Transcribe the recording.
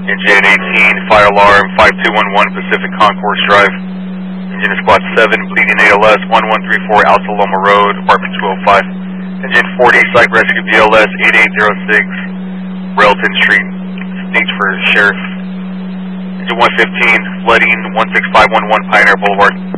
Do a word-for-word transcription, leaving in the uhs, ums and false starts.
Engine eighteen, fire alarm, five two one one Pacific Concourse Drive. Engine Squad seven, bleeding A L S, one one three four Alta Loma Road, apartment two oh five. Engine forty, Psych Rescue B L S, eight eight zero six, Railton Street, Sneaks for Sheriff. Engine one fifteen, flooding, one six five one one Pioneer Boulevard.